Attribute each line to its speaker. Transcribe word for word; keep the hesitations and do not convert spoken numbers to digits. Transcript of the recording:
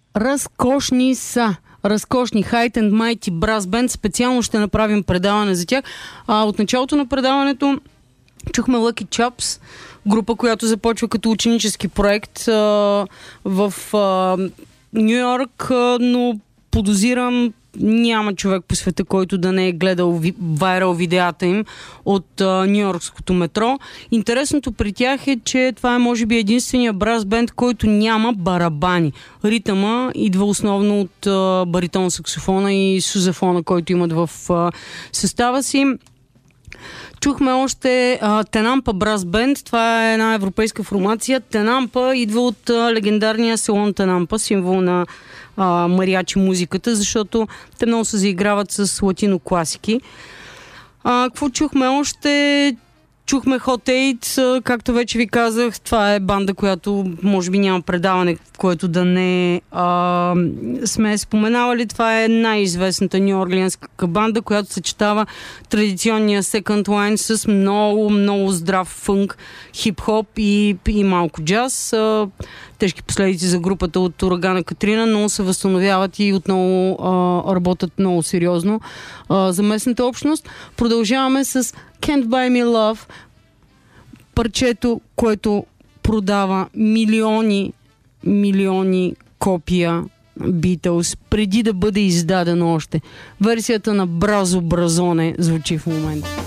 Speaker 1: Разкошни са. Разкошни Height and Mighty Brass Band. Специално ще направим предаване за тях. А, от началото на предаването чухме Lucky Chops, група, която започва като ученически проект а, в Ню Йорк, но подозирам няма човек по света, който да не е гледал ви, вайрал видеята им от ню-йоркското метро. Интересното при тях е, че това е може би единствения брас бенд, който няма барабани. Ритъма идва основно от а, баритон саксофона и сузафона, който имат в а, състава си. Чухме още а, Тенампа Брас Бенд. Това е една европейска формация. Тенампа идва от а, легендарния салон Тенампа, символ на а, мариачи музиката, защото те много се заиграват с латино класики. А, какво чухме още? Чухме Hot Eight, както вече ви казах, това е банда, която може би няма предаване, в което да не а, сме споменавали. Това е най-известната нью-орлеанска банда, която съчетава традиционния second line с много, много здрав фънк, хип-хоп и, и малко джаз. А, тежки последици за групата от урагана Катрина, но се възстановяват и отново а, работят много сериозно а, за местната общност. Продължаваме с Can't Buy Me Love, парчето, което продава милиони, милиони копия Beatles, преди да бъде издадено още. Версията на Бразо Бразоне звучи в момента.